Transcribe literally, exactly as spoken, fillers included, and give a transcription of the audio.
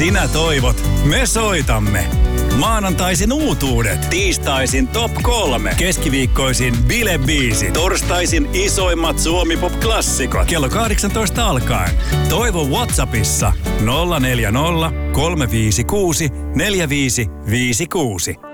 Sinä toivot, me soitamme. Maanantaisin uutuudet, tiistaisin top kolme, keskiviikkoisin bilebiisi, torstaisin isoimmat Suomi-pop-klassikot. Kello kahdeksantoista alkaen. Toivo WhatsAppissa nolla neljä nolla, kolme viisi kuusi, neljä viisi viisi kuusi.